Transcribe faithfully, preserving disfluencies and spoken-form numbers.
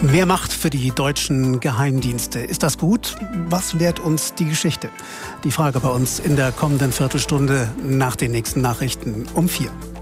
Mehr Macht für die deutschen Geheimdienste. Ist das gut? Was lehrt uns die Geschichte? Die Frage bei uns in der kommenden Viertelstunde nach den nächsten Nachrichten um vier.